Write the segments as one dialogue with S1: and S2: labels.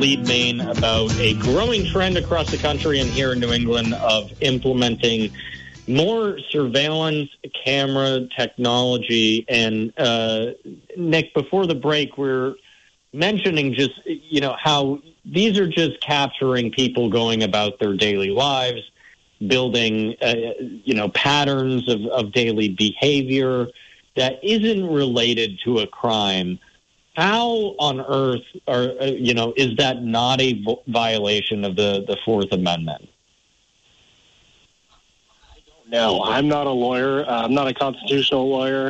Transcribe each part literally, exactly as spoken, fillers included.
S1: Lead Maine about a growing trend across the country and here in New England of implementing more surveillance camera technology. And uh, Nick, before the break, we're mentioning just, you know, how these are just capturing people going about their daily lives, building, uh, you know, patterns of, of daily behavior that isn't related to a crime. How on earth are, uh, you know, is that not a vo- violation of the, the Fourth Amendment?
S2: No, I'm not a lawyer. Uh, I'm not a constitutional lawyer.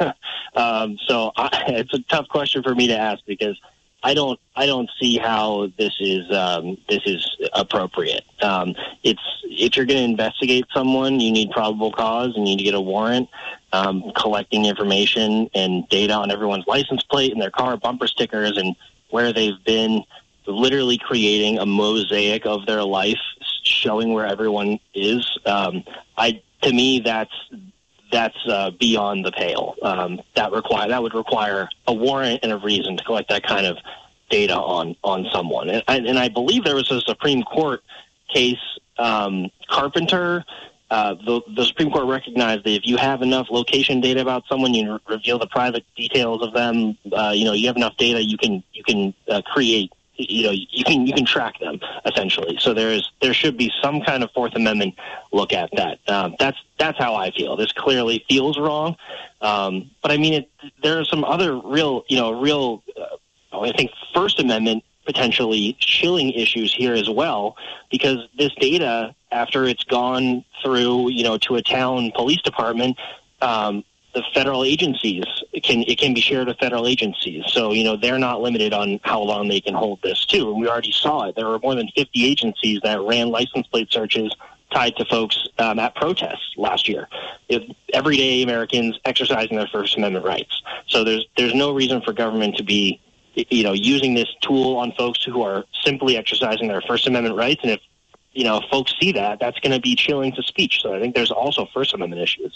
S2: um, so I, it's a tough question for me to ask because I don't I don't see how this is um, this is appropriate. Um, it's if you're going to investigate someone, you need probable cause and you need to get a warrant. Um, collecting information and data on everyone's license plate and their car bumper stickers and where they've been, literally creating a mosaic of their life, showing where everyone is. Um, I to me that's that's uh, beyond the pale. Um, that require that would require a warrant and a reason to collect that kind of data on on someone. And I, and I believe there was a Supreme Court case, um, Carpenter. Uh, the, the Supreme Court recognized that if you have enough location data about someone, you re- reveal the private details of them. Uh, you know, you have enough data, you can you can uh, create. You know, you can you can track them essentially. So there is there should be some kind of Fourth Amendment look at that. Um, that's that's how I feel. This clearly feels wrong, um, but I mean, it, there are some other real you know real. Uh, I think First Amendment potentially chilling issues here as well, because this data, after it's gone through, you know, to a town police department, um, the federal agencies, it can it can be shared with federal agencies. So, you know, they're not limited on how long they can hold this, too. And we already saw it. There were more than fifty agencies that ran license plate searches tied to folks um, at protests last year. It, everyday Americans exercising their First Amendment rights. So there's there's no reason for government to be, you know, using this tool on folks who are simply exercising their First Amendment rights. And if, you know, if folks see that, that's going to be chilling to speech. So I think there's also First Amendment issues.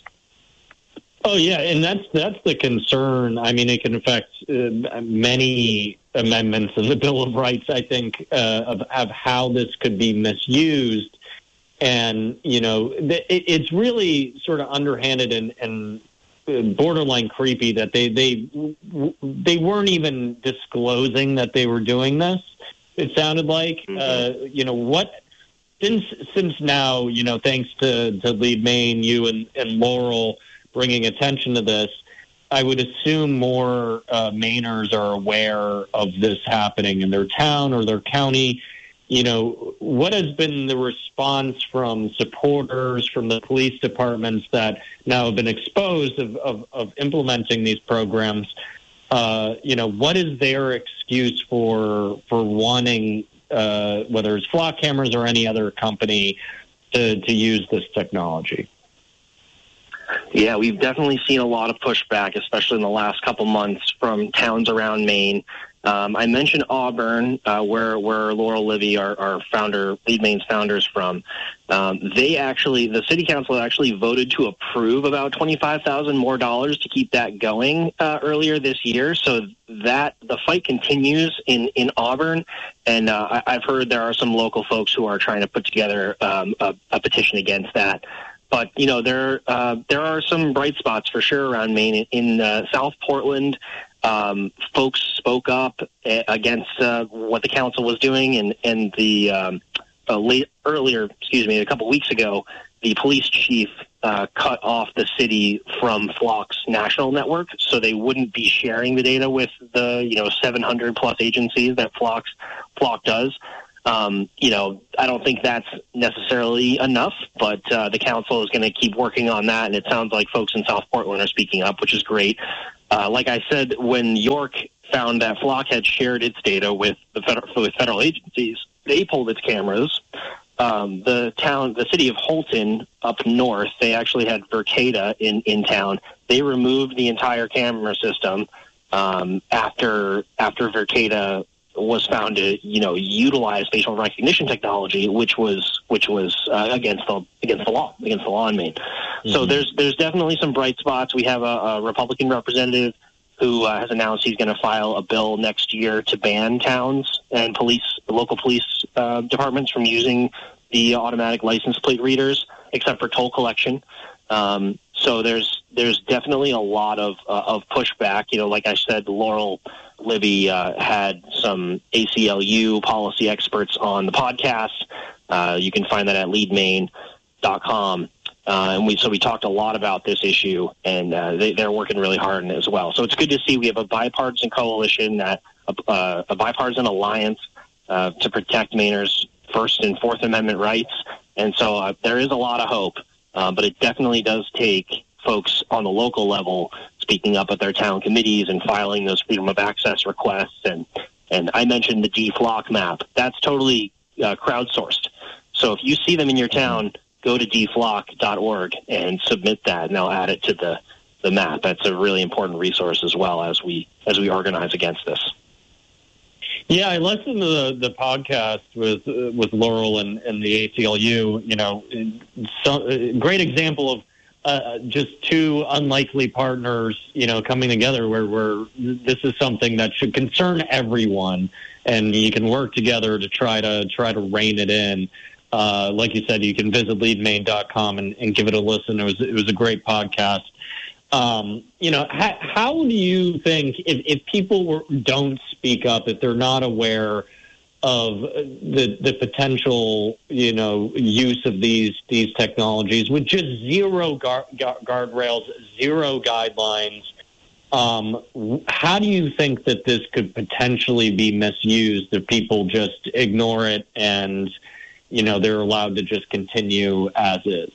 S1: Oh, yeah, and that's that's the concern. I mean, it can affect uh, many amendments in the Bill of Rights, I think, uh, of, of how this could be misused. And, you know, it, it's really sort of underhanded and, and borderline creepy that they, they, they weren't even disclosing that they were doing this, it sounded like. Mm-hmm. Uh, you know, what... Since since now, you know, thanks to, to Lead Maine, you and, and Laurel bringing attention to this, I would assume more uh, Mainers are aware of this happening in their town or their county. You know, what has been the response from supporters, from the police departments that now have been exposed of, of, of implementing these programs? Uh, you know, what is their excuse for for wanting, uh, whether it's Flock Cameras or any other company, to, to use this technology?
S2: Yeah, we've definitely seen a lot of pushback, especially in the last couple months, from towns around Maine. Um, I mentioned Auburn, uh, where where Laurel Livy, our, our founder, Lead Maine's founder, is from. Um, they actually, the city council actually voted to approve about twenty-five thousand more dollars to keep that going uh, earlier this year. So that the fight continues in in Auburn, and uh, I, I've heard there are some local folks who are trying to put together um, a, a petition against that. But, you know, there uh, there are some bright spots for sure around Maine. In uh, South Portland, um, folks spoke up against uh, what the council was doing. And, and the um, uh, late, earlier, excuse me, a couple weeks ago, the police chief uh, cut off the city from Flock's national network, so they wouldn't be sharing the data with the, you know, seven hundred plus agencies that Flock's, Flock does. Um, you know, I don't think that's necessarily enough, but uh, the council is going to keep working on that, and it sounds like folks in South Portland are speaking up, which is great. Uh, like I said, when York found that Flock had shared its data with the federal, with federal agencies, they pulled its cameras. Um, the town, the city of Holton up north, they actually had Verkada in, in town. They removed the entire camera system um, after after Verkada was found to, you know, utilize facial recognition technology, which was which was uh, against the against the law, against the law in Maine. Mm-hmm. So there's there's definitely some bright spots. We have a, a Republican representative who uh, has announced he's going to file a bill next year to ban towns and police, local police uh, departments from using the automatic license plate readers, except for toll collection. Um, so there's there's definitely a lot of uh, of pushback. You know, like I said, Laurel Libby uh, had some A C L U policy experts on the podcast. Uh, you can find that at lead maine dot com. Uh, and we so we talked a lot about this issue, and uh, they, they're working really hard on it as well. So it's good to see we have a bipartisan coalition, that uh, a bipartisan alliance uh, to protect Mainers' First and Fourth Amendment rights. And so uh, there is a lot of hope, uh, but it definitely does take folks on the local level speaking up at their town committees and filing those freedom of access requests. And, and I mentioned the D FLOC map. That's totally uh, crowdsourced. So if you see them in your town, go to d flock dot org and submit that, and they'll add it to the, the map. That's a really important resource as well as we as we organize against this.
S1: Yeah, I listened to the, the podcast with uh, with Laurel and, and the A C L U. You know, so, uh, great example of uh, just two unlikely partners, you know, coming together where, where this is something that should concern everyone, and you can work together to try to try to rein it in. Uh, like you said, you can visit lead maine dot com and, and give it a listen. It was it was a great podcast. Um, you know, how, how do you think if, if people were, don't speak up, if they're not aware of the the potential, you know, use of these these technologies with just zero guard, guardrails, zero guidelines? Um, how do you think that this could potentially be misused if people just ignore it and, you know, they're allowed to just continue as is?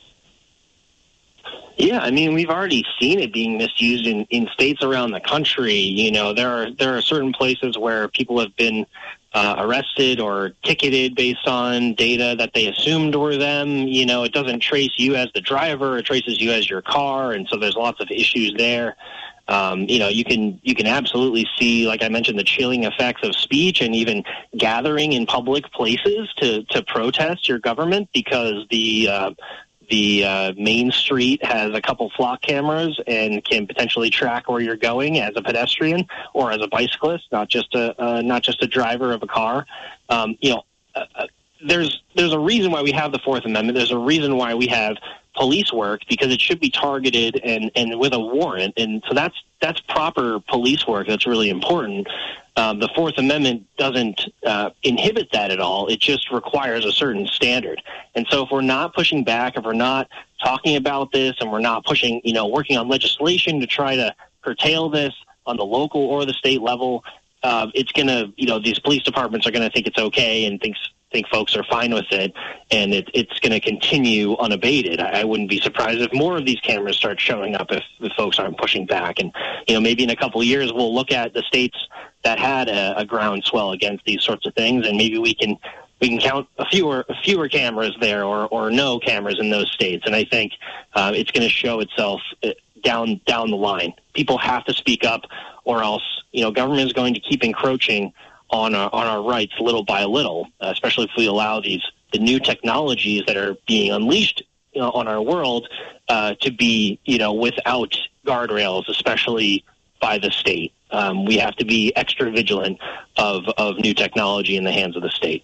S2: Yeah, I mean, we've already seen it being misused in, in states around the country. You know, there are there are certain places where people have been uh, arrested or ticketed based on data that they assumed were them. You know, it doesn't trace you as the driver; it traces you as your car, and so there's lots of issues there. Um, you know, you can you can absolutely see, like I mentioned, the chilling effects of speech and even gathering in public places to to protest your government because the uh, The uh, Main Street has a couple flock cameras and can potentially track where you're going as a pedestrian or as a bicyclist, not just a uh, not just a driver of a car. Um, you know, uh, there's there's a reason why we have the Fourth Amendment. There's a reason why we have police work, because it should be targeted and, and with a warrant. And so that's that's proper police work. That's really important. Um, the Fourth Amendment doesn't uh, inhibit that at all. It just requires a certain standard. And so if we're not pushing back, if we're not talking about this, and we're not pushing, you know, working on legislation to try to curtail this on the local or the state level, uh, it's going to, you know, these police departments are going to think it's okay and think think folks are fine with it, and it, it's going to continue unabated. I, I wouldn't be surprised if more of these cameras start showing up if the folks aren't pushing back. And, you know, maybe in a couple of years we'll look at the states that had a, a groundswell against these sorts of things, and maybe we can we can count a fewer fewer cameras there, or, or no cameras in those states. And I think uh, it's going to show itself down down the line. People have to speak up, or else, you know, government is going to keep encroaching on our, on our rights little by little, uh, especially if we allow these the new technologies that are being unleashed, you know, on our world uh, to be, you know, without guardrails, especially by the state. Um, we have to be extra vigilant of, of new technology in the hands of the state.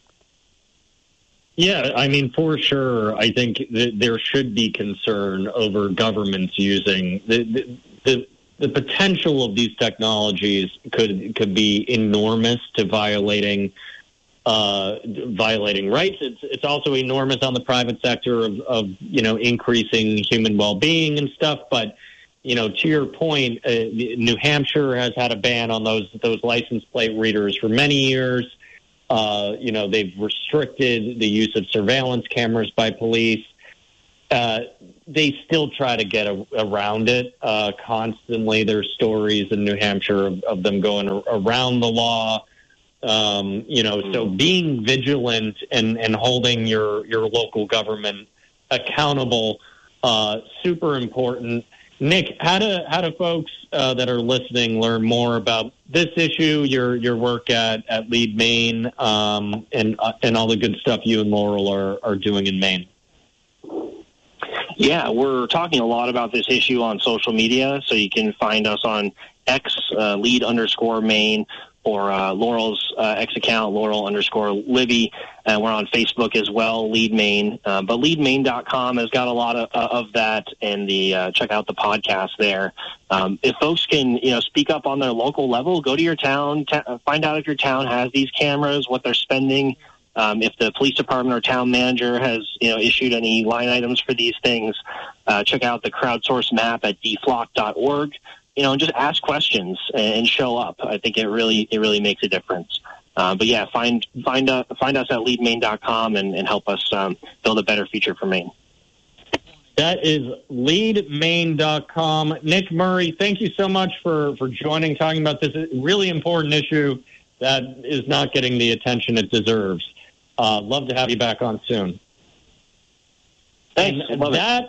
S1: Yeah, I mean, for sure, I think that there should be concern over governments using the, the, the The potential of these technologies could could be enormous to violating uh, violating rights. It's it's also enormous on the private sector of, of you know increasing human well-being and stuff. But you know, to your point, uh, New Hampshire has had a ban on those those license plate readers for many years. Uh, you know, they've restricted the use of surveillance cameras by police. Uh, they still try to get a, around it uh, constantly. There's stories in New Hampshire of, of them going a, around the law. Um, you know, so being vigilant and, and holding your, your local government accountable, uh, super important. Nick, how do how do folks uh, that are listening learn more about this issue, your your work at, at Lead Maine, um, and uh, and all the good stuff you and Laurel are, are doing in Maine?
S2: Yeah, we're talking a lot about this issue on social media, so you can find us on X uh, lead underscore Maine, or uh, Laurel's uh, X account, Laurel underscore Libby. And we're on Facebook as well, Lead Maine. Uh, but lead maine dot com has got a lot of, uh, of that, and the uh, check out the podcast there. Um, if folks can, you know, speak up on their local level, go to your town, ta- find out if your town has these cameras, what they're spending. Um, if the police department or town manager has, you know, issued any line items for these things, uh, check out the crowdsource map at d flock dot org. You know, and just ask questions and show up. I think it really it really makes a difference. Uh, but yeah, find find uh, find us at lead maine dot com and, and help us um, build a better future for Maine.
S1: That is lead maine dot com. Nick Murray, thank you so much for, for joining, talking about this really important issue that is not getting the attention it deserves. Uh, love to have you back on soon.
S2: Thanks.
S1: And that.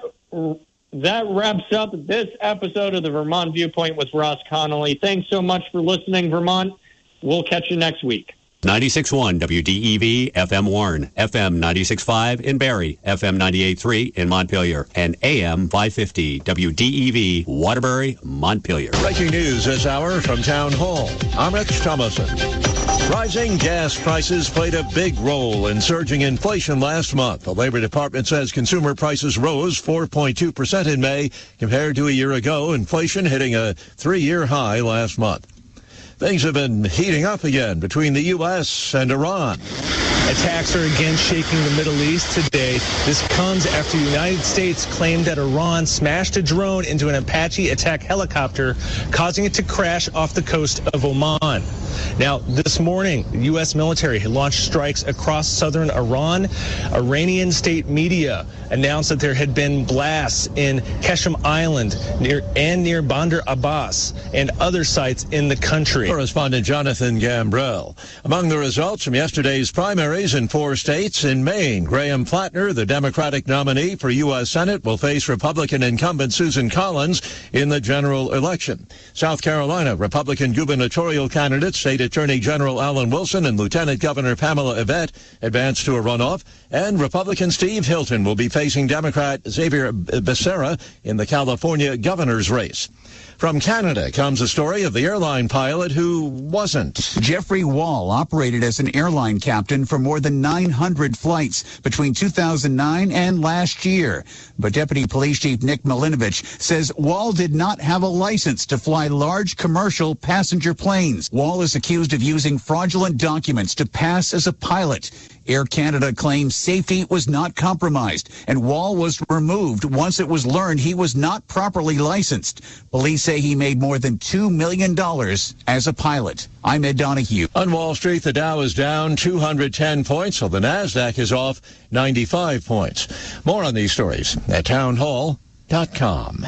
S1: That wraps up this episode of the Vermont Viewpoint with Ross Connolly. Thanks so much for listening, Vermont. We'll catch you next week.
S3: ninety-six point one W D E V F M Warren, F M ninety-six point five in Barrie, F M ninety-eight point three in Montpelier, and A M five fifty W D E V Waterbury, Montpelier.
S4: Breaking news this hour from Town Hall. I'm Rich Thomason. Rising gas prices played a big role in surging inflation last month. The Labor Department says consumer prices rose four point two percent in May compared to a year ago, inflation hitting a three-year high last month. Things have been heating up again between the U S and Iran.
S5: Attacks are again shaking the Middle East today. This comes after the United States claimed that Iran smashed a drone into an Apache attack helicopter, causing it to crash off the coast of Oman. Now, this morning, the U S military launched strikes across southern Iran. Iranian state media announced that there had been blasts in Keshem Island near and near Bandar Abbas and other sites in the country.
S4: Correspondent Jonathan Gambrell. Among the results from yesterday's primaries in four states, in Maine, Graham Flatner, the Democratic nominee for U S Senate, will face Republican incumbent Susan Collins in the general election. South Carolina, Republican gubernatorial candidates State Attorney General Alan Wilson and Lieutenant Governor Pamela Yvette advance to a runoff, and Republican Steve Hilton will be facing Democrat Xavier Becerra in the California governor's race. From Canada comes a story of the airline pilot who wasn't.
S6: Jeffrey Wall operated as an airline captain for more than nine hundred flights between two thousand nine and last year. But Deputy Police Chief Nick Milinovich says Wall did not have a license to fly large commercial passenger planes. Wall is accused of using fraudulent documents to pass as a pilot. Air Canada claims safety was not compromised, and Wall was removed once it was learned he was not properly licensed. Police say he made more than two million dollars as a pilot. I'm Ed Donahue.
S4: On Wall Street, the Dow is down two hundred ten points, while the NASDAQ is off ninety-five points. More on these stories at town hall dot com.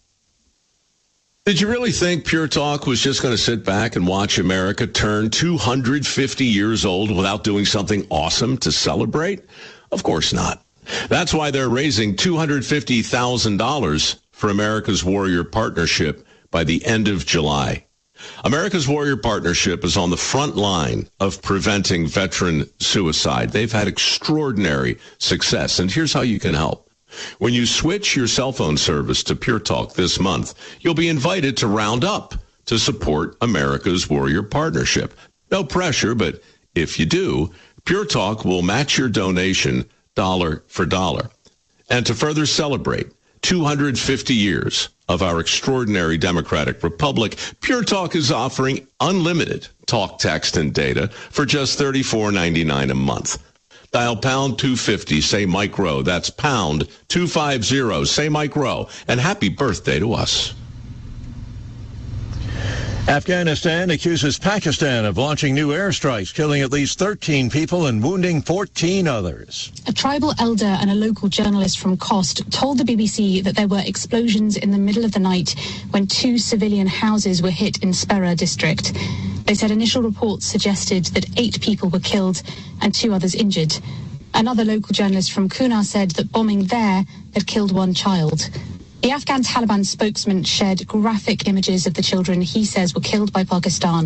S7: Did you really think Pure Talk was just going to sit back and watch America turn two hundred fifty years old without doing something awesome to celebrate? Of course not. That's why they're raising two hundred fifty thousand dollars for America's Warrior Partnership by the end of July. America's Warrior Partnership is on the front line of preventing veteran suicide. They've had extraordinary success, and here's how you can help. When you switch your cell phone service to Pure Talk this month, you'll be invited to round up to support America's Warrior Partnership. No pressure, but if you do, Pure Talk will match your donation dollar for dollar. And to further celebrate two hundred fifty years of our extraordinary democratic republic, Pure Talk is offering unlimited talk, text, and data for just thirty-four ninety-nine a month. Dial pound two fifty, say Mike Rowe. That's pound two fifty, say Mike Rowe. And happy birthday to us.
S4: Afghanistan accuses Pakistan of launching new airstrikes, killing at least thirteen people and wounding fourteen others.
S8: A tribal elder and a local journalist from Khost told the B B C that there were explosions in the middle of the night when two civilian houses were hit in Spera district. They said initial reports suggested that eight people were killed and two others injured. Another local journalist from Kunar said that bombing there had killed one child. The Afghan Taliban spokesman shared graphic images of the children he says were killed by Pakistan.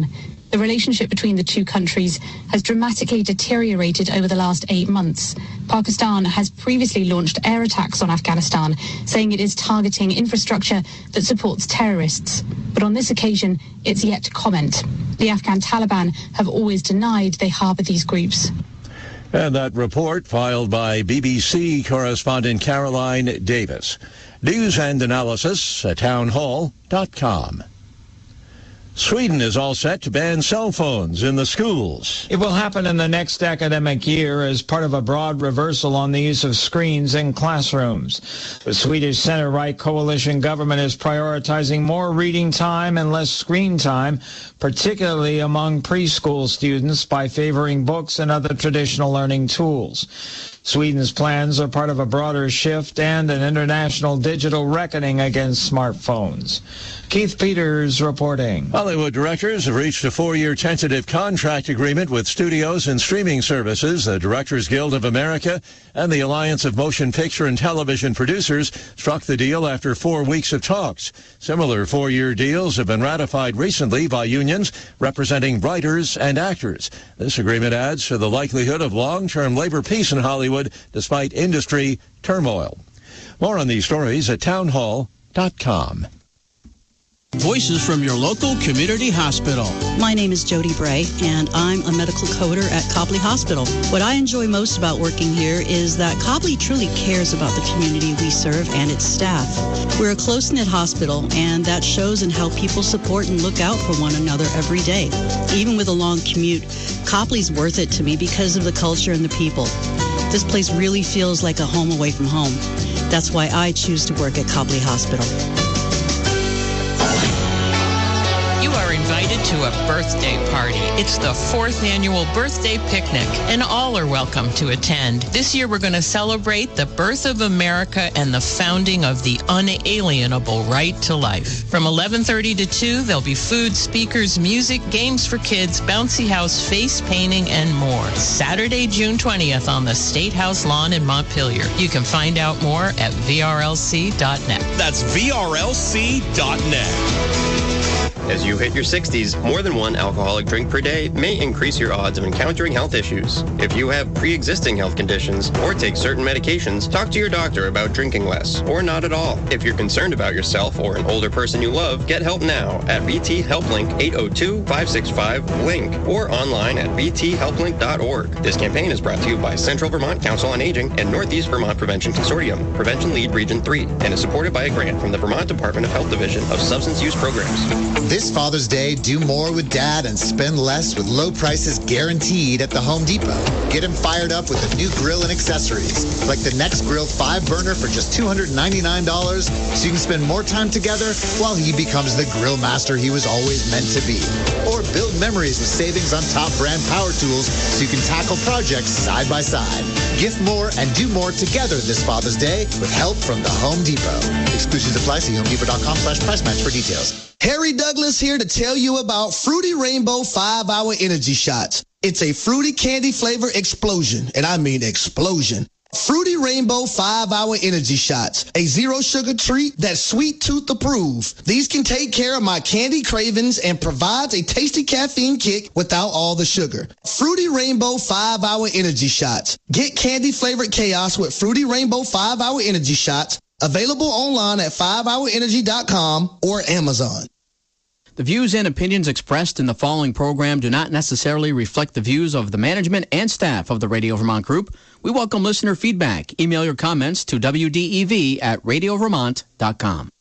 S8: The relationship between the two countries has dramatically deteriorated over the last eight months. Pakistan has previously launched air attacks on Afghanistan, saying it is targeting infrastructure that supports terrorists. But on this occasion, it's yet to comment. The Afghan Taliban have always denied they harbor these groups.
S4: And that report filed by B B C correspondent Caroline Davis. News and analysis at townhall dot com. Sweden is all set to ban cell phones in the schools.
S9: It will happen in the next academic year as part of a broad reversal on the use of screens in classrooms. The Swedish center-right coalition government is prioritizing more reading time and less screen time, particularly among preschool students, by favoring books and other traditional learning tools. Sweden's plans are part of a broader shift and an international digital reckoning against smartphones. Keith Peters reporting.
S4: Hollywood directors have reached a four-year tentative contract agreement with studios and streaming services. The Directors Guild of America and the Alliance of Motion Picture and Television Producers struck the deal after four weeks of talks. Similar four-year deals have been ratified recently by unions representing writers and actors. This agreement adds to the likelihood of long-term labor peace in Hollywood despite industry turmoil. More on these stories at townhall dot com.
S10: Voices from your local community hospital.
S11: My name is Jody Bray, and I'm a medical coder at Copley Hospital. What I enjoy most about working here is that Copley truly cares about the community we serve and its staff. We're a close-knit hospital, and that shows in how people support and look out for one another every day. Even with a long commute, Copley's worth it to me because of the culture and the people. This place really feels like a home away from home. That's why I choose to work at Copley Hospital.
S12: You are invited to a birthday party. It's the fourth annual birthday picnic, and all are welcome to attend. This year we're going to celebrate the birth of America and the founding of the unalienable right to life. From eleven thirty to two, there'll be food, speakers, music, games for kids, bouncy house, face painting, and more. Saturday, June twentieth on the State House lawn in Montpelier. You can find out more at V R L C dot net.
S13: That's V R L C dot net. As you hit your sixties, more than one alcoholic drink per day may increase your odds of encountering health issues. If you have pre-existing health conditions or take certain medications, talk to your doctor about drinking less or not at all. If you're concerned about yourself or an older person you love, get help now at V T HelpLink eight oh two, five six five, LINK or online at v t help link dot org. This campaign is brought to you by Central Vermont Council on Aging and Northeast Vermont Prevention Consortium, Prevention Lead Region three, and is supported by a grant from the Vermont Department of Health Division of Substance Use Programs.
S14: This Father's Day, do more with Dad and spend less with low prices guaranteed at the Home Depot. Get him fired up with a new grill and accessories, like the Next Grill five burner for just two hundred ninety-nine dollars, so you can spend more time together while he becomes the grill master he was always meant to be. Or build memories with savings on top brand power tools so you can tackle projects side by side. Gift more and do more together this Father's Day with help from the Home Depot. Exclusions apply. See home depot dot com slash price match for details.
S15: Harry Douglas here to tell you about Fruity Rainbow five hour Energy Shots. It's a fruity candy flavor explosion, and I mean explosion. Fruity Rainbow five hour Energy Shots, a zero sugar treat that's sweet tooth approved. These can take care of my candy cravings and provides a tasty caffeine kick without all the sugar. Fruity Rainbow five hour Energy Shots. Get candy flavored chaos with Fruity Rainbow five hour Energy Shots. Available online at five hour energy dot com or Amazon.
S16: The views and opinions expressed in the following program do not necessarily reflect the views of the management and staff of the Radio Vermont Group. We welcome listener feedback. Email your comments to W D E V at radio vermont dot com.